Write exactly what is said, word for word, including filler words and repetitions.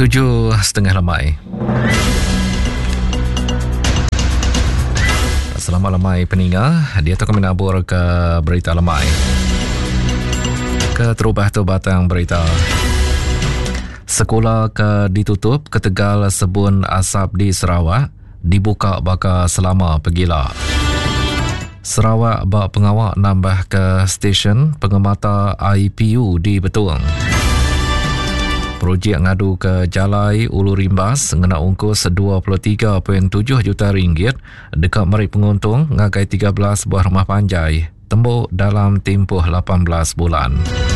Tujuh setengah lemai. Selamat lemai peninga. Dia tu kami nabur ke berita lemai. Ke terubah-terubatan berita. Sekolah ke ditutup ke Tegal Sebun Asap di Sarawak dibuka bakal selama pegila. Sarawak bak pengawak nambah ke stesen pengemata I P U di Betung. Projek ngadu ke Jalai Ulu Rimbas ngena ungkus dua puluh tiga perpuluhan tujuh juta ringgit dekat mari penguntung ngagai tiga belas buah rumah panjai tembuk dalam tempoh lapan belas bulan.